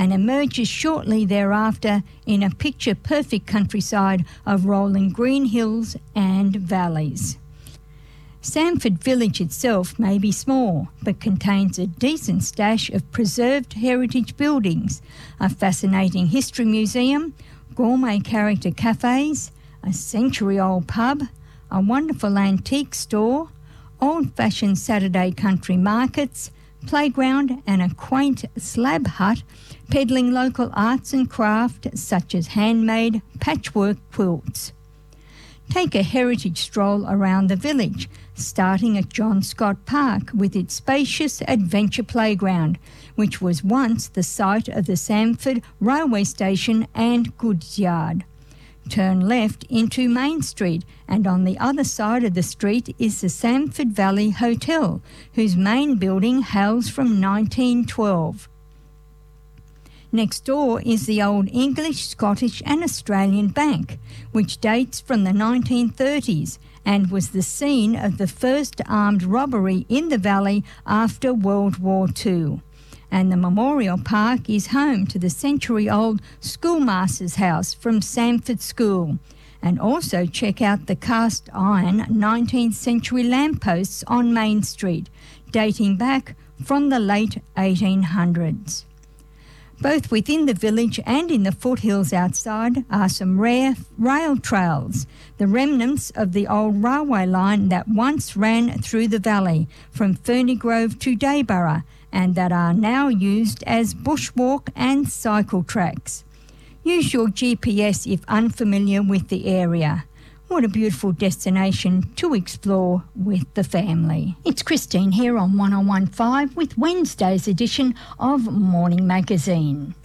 and emerges shortly thereafter in a picture-perfect countryside of rolling green hills and valleys. Samford Village itself may be small, but contains a decent stash of preserved heritage buildings, a fascinating history museum, gourmet character cafes, a century-old pub, a wonderful antique store, old-fashioned Saturday country markets, playground and a quaint slab hut peddling local arts and craft such as handmade patchwork quilts. Take a heritage stroll around the village, starting at John Scott Park with its spacious adventure playground, which was once the site of the Samford railway station and goods yard. Turn left into Main Street, and on the other side of the street is the Samford Valley Hotel, whose main building hails from 1912. Next door is the old English, Scottish and Australian Bank, which dates from the 1930s and was the scene of the first armed robbery in the valley after World War II. And the Memorial Park is home to the century-old Schoolmaster's House from Samford School. And also check out the cast iron 19th century lampposts on Main Street, dating back from the late 1800s. Both within the village and in the foothills outside are some rare rail trails, the remnants of the old railway line that once ran through the valley from Ferny Grove to Dayborough, and that are now used as bushwalk and cycle tracks. Use your GPS if unfamiliar with the area. What a beautiful destination to explore with the family. It's Christine here on 101.5 with Wednesday's edition of Morning Magazine.